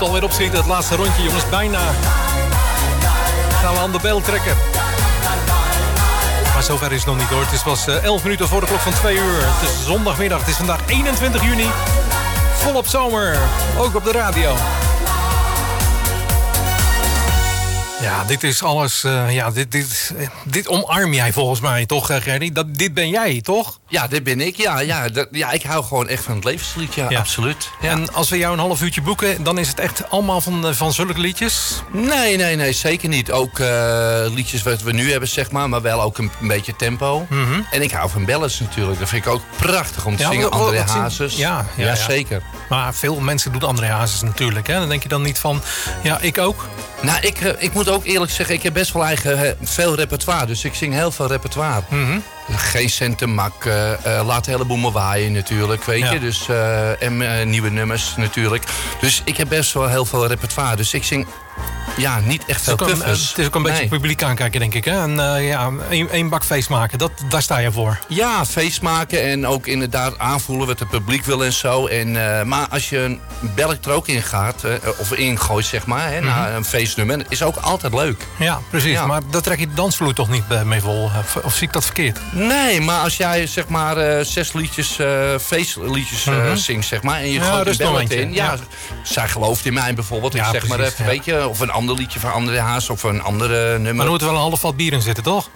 alweer opschieten. Het laatste rondje, jongens. Bijna gaan we aan de bel trekken. Maar zover is het nog niet hoor. Het is pas 11 minuten voor de klok van 2 uur. Het is zondagmiddag. Het is vandaag 21 juni. Volop zomer. Ook op de radio. Ja, dit is alles... dit omarm jij volgens mij, toch, Gerry? Dit ben jij, toch? Ja, dit ben ik. Ja, ik hou gewoon echt van het levenslied. Ja, absoluut. Ja. En als we jou een half uurtje boeken... dan is het echt allemaal van zulke liedjes? Nee, zeker niet. Ook liedjes wat we nu hebben, zeg maar wel ook een beetje tempo. Mm-hmm. En ik hou van ballads natuurlijk. Dat vind ik ook prachtig om te zingen. André Hazes. Ja, zeker. Maar veel mensen doen André Hazes natuurlijk. Hè? Dan denk je dan niet van... Ja, ik ook. Nou, ik moet ook eerlijk zeggen, ik heb best wel veel repertoire. Dus ik zing heel veel repertoire. Mm-hmm. Geen cent te mak, laat de hele boel me waaien natuurlijk, weet je. Dus, en nieuwe nummers natuurlijk. Dus ik heb best wel heel veel repertoire. Dus ik zing niet echt veel covers. Het is ook een beetje publiek aankijken, denk ik. Hè? En één bak feest maken, daar sta je voor. Ja, feest maken en ook inderdaad aanvoelen wat het publiek wil en zo. Maar als je een belletje er ook in gaat, of ingooit, zeg maar, na een feestnummer, is ook altijd leuk. Ja, precies. Ja. Maar dat trek je de dansvloer toch niet mee vol? Of zie ik dat verkeerd? Nee, maar als jij zeg maar 6 liedjes, feestliedjes zingt, zeg maar, en je gooit een belletje in. Ja, zij gelooft in mij bijvoorbeeld. Ik zeg maar even, weet je, of een ander liedje van André Hazes of een andere nummer. Maar er moet er wel een half vat bier in zitten, toch?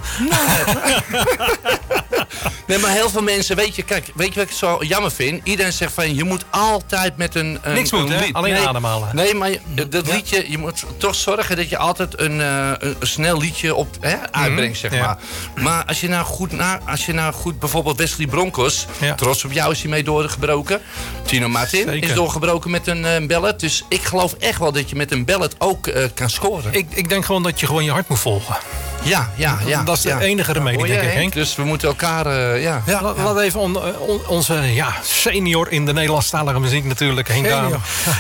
Nee, maar heel veel mensen, weet je wat ik zo jammer vind? Iedereen zegt van, je moet altijd met een niks moet, hè? Alleen ademhalen. Nee, maar dat liedje, je moet toch zorgen dat je altijd een snel liedje uitbrengt, zeg maar. Maar als je nou goed, bijvoorbeeld Wesley Bronckhorst, trots op jou is hij mee doorgebroken. Tino Martin is doorgebroken met een ballad. Dus ik geloof echt wel dat je met een ballad ook kan scoren. Ik denk gewoon dat je gewoon je hart moet volgen. Ja. Dat is de enige remedie, denk ik, Henk. Dus we moeten elkaar, Laat even onze senior in de Nederlandstalige muziek natuurlijk, Henk Dame.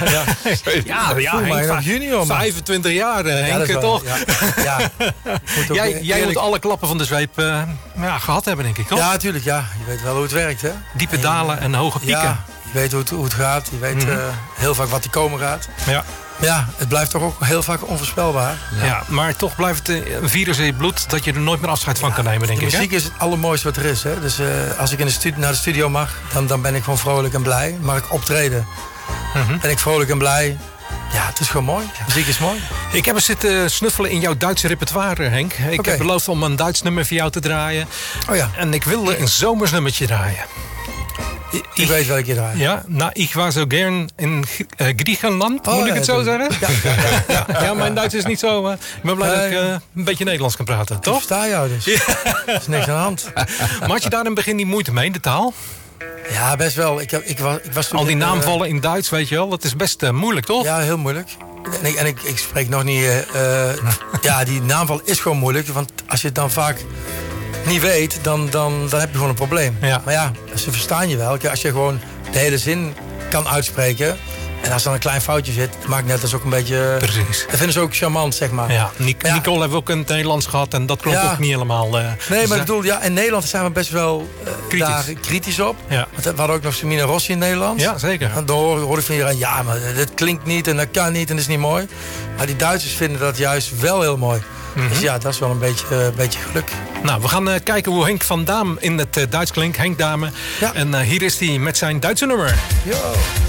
Henk, junior, 25 jaar, Henk, toch? Jij moet alle klappen van de zweep gehad hebben, denk ik, toch? Ja, natuurlijk, ja. Je weet wel hoe het werkt, hè? Diepe dalen en hoge pieken. Ja, je weet hoe het gaat. Je weet heel vaak wat er komen gaat. Ja. Ja, het blijft toch ook heel vaak onvoorspelbaar. Ja, maar toch blijft het een virus in je bloed dat je er nooit meer afscheid van kan nemen, denk ik. De muziek is het allermooiste wat er is. Hè? Dus als ik naar de studio mag, dan ben ik gewoon vrolijk en blij. Mag ik optreden, ben ik vrolijk en blij. Ja, het is gewoon mooi. Muziek is mooi. Ik heb eens zitten snuffelen in jouw Duitse repertoire, Henk. Ik heb beloofd om een Duits nummer voor jou te draaien. Oh ja. En ik wilde een zomersnummertje draaien. Ik weet welke je draait. Ja, ik was zo gern in Griekenland, moet ik het zo zeggen? Ja, mijn Duits is niet zo... ik ben blij dat ik een beetje Nederlands kan praten, toch? Ik versta jou dus. Er is niks aan de hand. Maar had je daar in het begin niet moeite mee, de taal? Ja, best wel. Ik was toen al die naamvallen in Duits, weet je wel, dat is best moeilijk, toch? Ja, heel moeilijk. En ik spreek nog niet... die naamval is gewoon moeilijk, want als je het dan vaak... niet weet, dan heb je gewoon een probleem. Ja. Maar ja, ze verstaan je wel. Als je gewoon de hele zin kan uitspreken... en als er een klein foutje zit, maakt net als ook een beetje... Precies. Dat vinden ze ook charmant, zeg maar. Ja, Nicole heeft ook in het Nederlands gehad... en dat klopt ook niet helemaal... nee, maar ik bedoel, in Nederland zijn we best wel kritisch op. Ja. We hadden ook nog Semina Rossi in Nederland. Ja, zeker. En dan hoor ik van iedereen... ja, maar dat klinkt niet en dat kan niet en dat is niet mooi. Maar die Duitsers vinden dat juist wel heel mooi. Dus ja, dat is wel een beetje geluk. Nou, we gaan kijken hoe Henk van Daam in het Duits klinkt. Henk Dame. Ja. En hier is hij met zijn Duitse nummer. Yo.